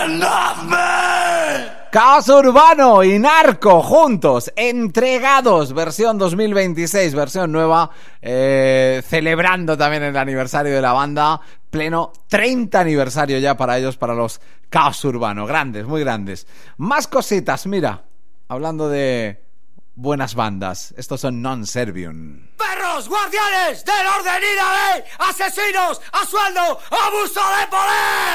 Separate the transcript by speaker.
Speaker 1: Caos Urbano y Narco juntos, entregados, versión 2026, versión nueva, celebrando también el aniversario de la banda, pleno 30 aniversario ya para ellos, para los Caos Urbano, grandes, muy grandes. Más cositas, mira, hablando de buenas bandas, estos son Non Servium.
Speaker 2: ¡Perros guardianes del orden y la ley! ¡Asesinos a sueldo! ¡Abuso de poder!